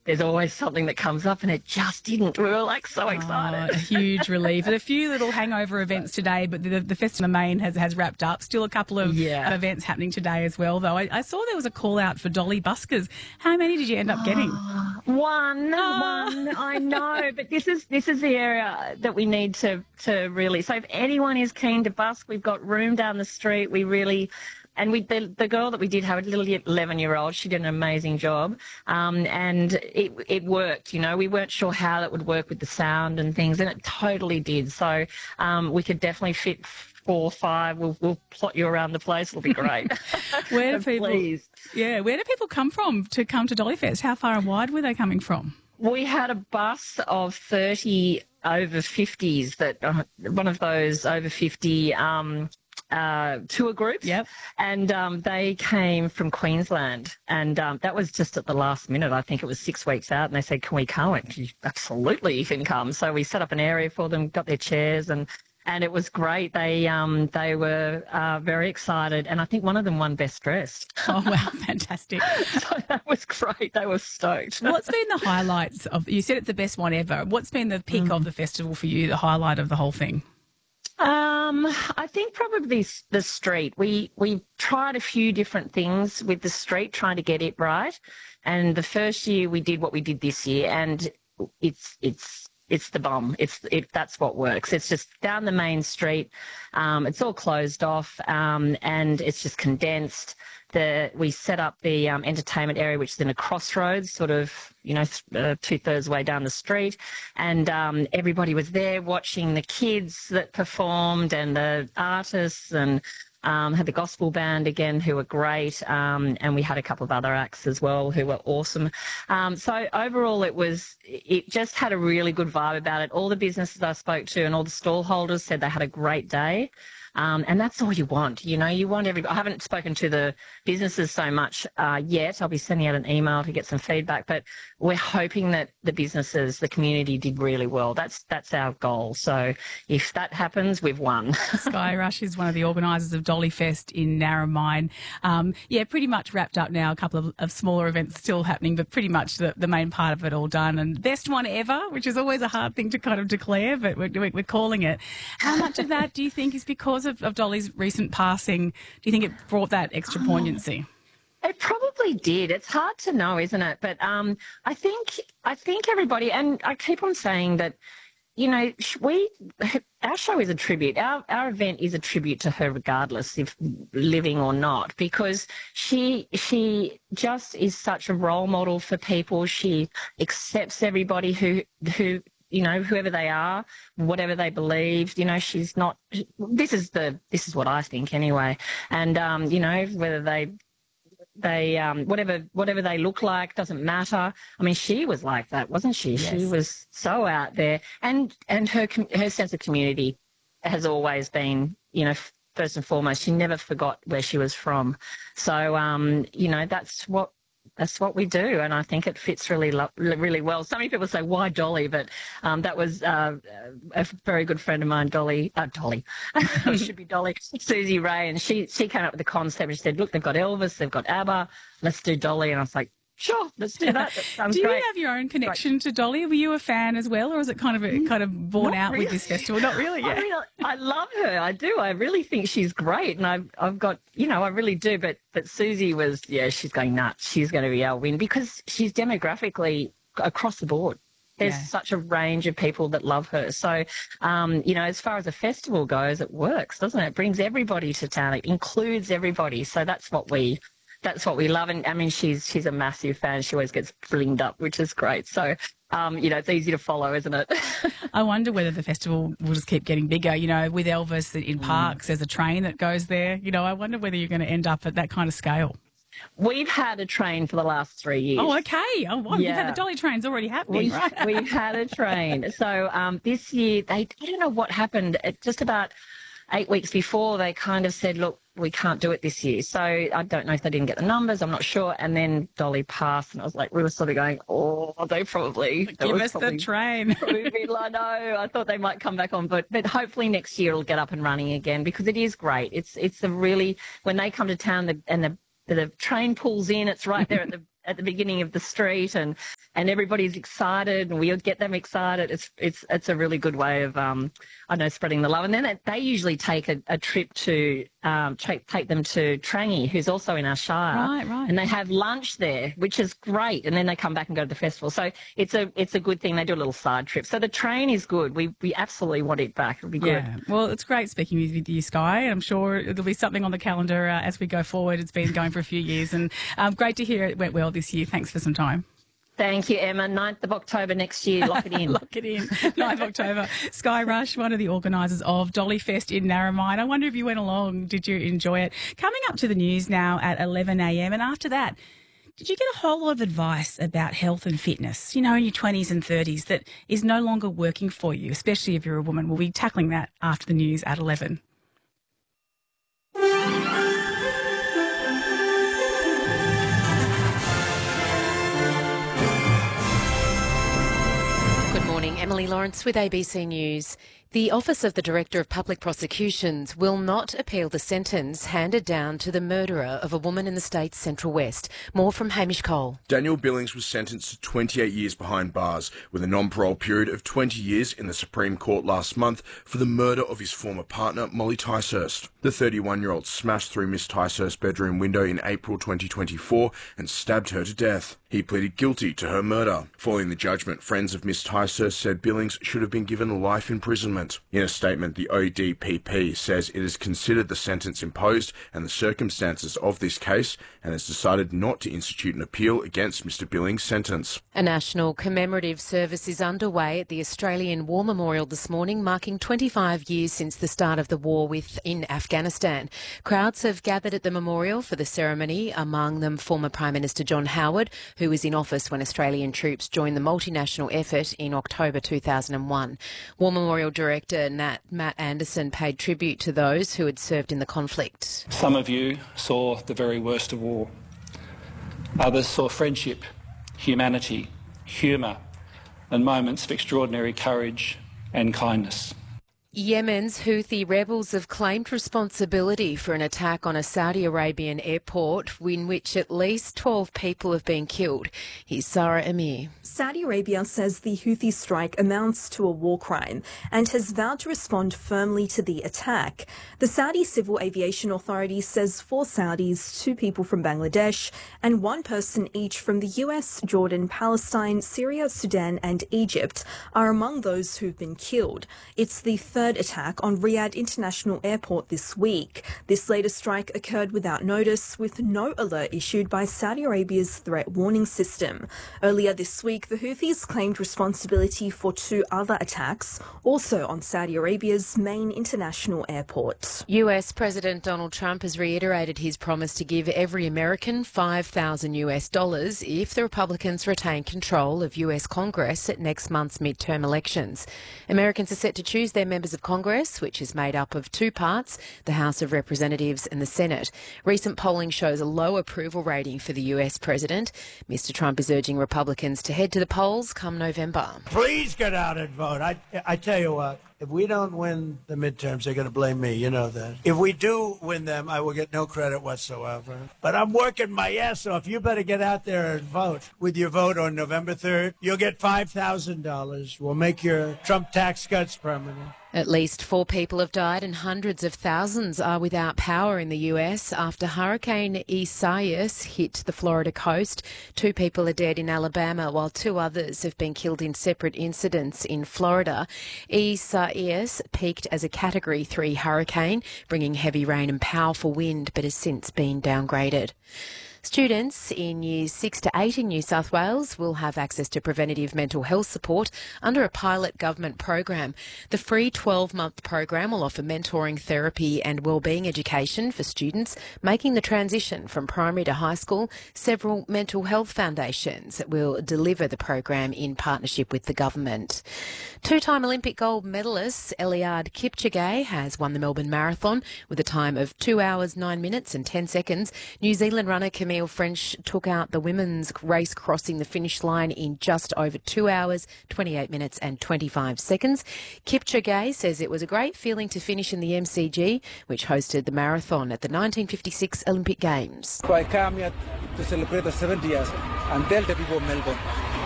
there's always something that comes up, and it just didn't. We were like so excited. A huge relief. And a few little hangover events today, but the Festival in the Main has wrapped up. Still a couple of events happening today as well, though. I saw there was a call out for dolly buskers. How many did you end up getting? One. I know, but this is the area that we need to really. So if anyone is keen to busk, we've got room down the street. We really. And the girl that we did have, a little 11-year-old, she did an amazing job, and it worked. You know, we weren't sure how that would work with the sound and things, and it totally did. So we could definitely fit 4 or 5. We'll plot you around the place. It'll be great. Where do people? Please. Yeah, where do people come from to come to Dollyfest? How far and wide were they coming from? We had a bus of 30 over 50s that one of those over 50. Tour groups. Yep. And they came from Queensland, and that was just at the last minute. I think it was 6 weeks out, and they said, can we come? And absolutely, you can come. So we set up an area for them, got their chairs, and it was great. They were very excited, and I think one of them won Best Dressed. Oh, wow, fantastic. So that was great. They were stoked. What's been the highlights of, you said it's the best one ever. What's been the peak of the festival for you, the highlight of the whole thing? I think probably the street. We tried a few different things with the street, trying to get it right. And the first year we did what we did this year, and it's the bomb. That's what works. It's just down the main street. It's all closed off, and it's just condensed. We set up the entertainment area, which is in a crossroads, sort of, 2/3 way down the street, and everybody was there watching the kids that performed and the artists, and had the gospel band again, who were great, and we had a couple of other acts as well who were awesome. So overall, it just had a really good vibe about it. All the businesses I spoke to and all the stall holders said they had a great day. And that's all you want. You want everybody. I haven't spoken to the businesses so much yet. I'll be sending out an email to get some feedback, but we're hoping that the businesses, the community did really well. That's our goal. So if that happens, we've won. Sky Rush is one of the organisers of Dollyfest in Narromine. Pretty much wrapped up now. A couple of smaller events still happening, but pretty much the main part of it all done. And best one ever, which is always a hard thing to kind of declare, but we're calling it. How much of that do you think is because of Dolly's recent passing? Do you think it brought that extra poignancy? It probably did. It's hard to know, isn't it? But I think everybody, and I keep on saying that, our show is a tribute. Our event is a tribute to her, regardless if living or not, because she just is such a role model for people. She accepts everybody who whoever they are, whatever they believe, she's not, this is what I think anyway. And, whether they whatever they look like doesn't matter. I mean, she was like that, wasn't she? Yes. She was so out there, and her sense of community has always been, first and foremost. She never forgot where she was from. So, that's what we do, and I think it fits really well. So many people say, why Dolly? But that was a very good friend of mine, Dolly. It should be Dolly, Susie Ray, and she came up with the concept. She said, look, they've got Elvis, they've got ABBA, let's do Dolly. And I was like, sure, let's do that. That sounds great. Do you great. have your own connection to Dolly? Were you a fan as well, or is it kind of born out really. With this festival? Not really. Yeah. I love her. I do. I really think she's great, and I've got, I really do. But Susie was, she's going nuts. She's going to be our win because she's demographically across the board. There's such a range of people that love her. So, as far as a festival goes, it works, doesn't it? It brings everybody to town. It includes everybody. So that's what we love. And I mean, she's a massive fan. She always gets blinged up, which is great. So, it's easy to follow, isn't it? I wonder whether the festival will just keep getting bigger. With Elvis in parks, there's a train that goes there. I wonder whether you're going to end up at that kind of scale. We've had a train for the last 3 years. Oh, okay. Oh, wow. You've had the Dolly trains already happening, right? We've had a train. So this year, I don't know what happened. Just about 8 weeks before, they kind of said, look, we can't do it this year. So I don't know if they didn't get the numbers. I'm not sure. And then Dolly passed, and I was like, we were sort of going, they probably give us the train. I know. I thought they might come back on, but hopefully next year it'll get up and running again because it is great. It's a really, when they come to town and the train pulls in, it's right there at the beginning of the street, and everybody's excited, and we get them excited. It's a really good way of spreading the love. And then they usually take a trip to take them to Trangie, who's also in our shire, right, and they have lunch there, which is great. And then they come back and go to the festival. So it's a good thing. They do a little side trip. So the train is good. We absolutely want it back. It'll be good. Yeah. Well, it's great speaking with you, Sky. I'm sure there'll be something on the calendar as we go forward. It's been going for a few years, and great to hear it went well this year. Thanks for some time. Thank you, Emma. 9th of October next year. Lock it in. Lock it in. 9th of October. Sky Rush, one of the organisers of Dolly Fest in Narromine. I wonder if you went along. Did you enjoy it? Coming up to the news now at 11 a.m. And after that, did you get a whole lot of advice about health and fitness, in your 20s and 30s, that is no longer working for you, especially if you're a woman? We'll be tackling that after the news at 11. Good morning, Emily Lawrence with ABC News. The Office of the Director of Public Prosecutions will not appeal the sentence handed down to the murderer of a woman in the state's Central West. More from Hamish Cole. Daniel Billings was sentenced to 28 years behind bars, with a non-parole period of 20 years in the Supreme Court last month for the murder of his former partner, Molly Ticehurst. The 31-year-old smashed through Miss Ticehurst's bedroom window in April 2024 and stabbed her to death. He pleaded guilty to her murder. Following the judgment, friends of Miss Ticehurst said Billings should have been given life imprisonment. In a statement, the ODPP says it has considered the sentence imposed and the circumstances of this case and has decided not to institute an appeal against Mr Billings' sentence. A national commemorative service is underway at the Australian War Memorial this morning, marking 25 years since the start of the war in Afghanistan. Crowds have gathered at the memorial for the ceremony, among them former Prime Minister John Howard, who was in office when Australian troops joined the multinational effort in October 2001. War Memorial Director Matt Anderson paid tribute to those who had served in the conflict. Some of you saw the very worst of war. Others saw friendship, humanity, humour, and moments of extraordinary courage and kindness. Yemen's Houthi rebels have claimed responsibility for an attack on a Saudi Arabian airport in which at least 12 people have been killed. Here's Sarah Amir. Saudi Arabia says the Houthi strike amounts to a war crime and has vowed to respond firmly to the attack. The Saudi Civil Aviation Authority says 4 Saudis, 2 people from Bangladesh and 1 person each from the US, Jordan, Palestine, Syria, Sudan and Egypt are among those who've been killed. It's the third attack on Riyadh International Airport this week. This latest strike occurred without notice, with no alert issued by Saudi Arabia's threat warning system. Earlier this week, the Houthis claimed responsibility for 2 other attacks, also on Saudi Arabia's main international airport. US President Donald Trump has reiterated his promise to give every American $5,000 if the Republicans retain control of US Congress at next month's midterm elections. Americans are set to choose their members of Congress, which is made up of 2 parts, the House of Representatives and the Senate. Recent polling shows a low approval rating for the US president. Mr Trump is urging Republicans to head to the polls come November. Please get out and vote. I tell you what, if we don't win the midterms, they're going to blame me. You know that. If we do win them, I will get no credit whatsoever. But I'm working my ass off. You better get out there and vote. With your vote on November 3rd, you'll get $5,000. We'll make your Trump tax cuts permanent. At least 4 people have died and hundreds of thousands are without power in the US after Hurricane Isaias hit the Florida coast. 2 people are dead in Alabama, while 2 others have been killed in separate incidents in Florida. Isaias peaked as a Category 3 hurricane, bringing heavy rain and powerful wind, but has since been downgraded. Students in Years 6 to 8 in New South Wales will have access to preventative mental health support under a pilot government program. The free 12-month program will offer mentoring, therapy and wellbeing education for students making the transition from primary to high school. Several mental health foundations will deliver the program in partnership with the government. 2-time Olympic gold medalist Eliud Kipchoge has won the Melbourne Marathon with a time of 2 hours, 9 minutes and 10 seconds. New Zealand runner Emile French took out the women's race, crossing the finish line in just over 2 hours, 28 minutes and 25 seconds. Kipchoge says it was a great feeling to finish in the MCG, which hosted the marathon at the 1956 Olympic Games. So I came here to celebrate the 70 years and tell the people of Melbourne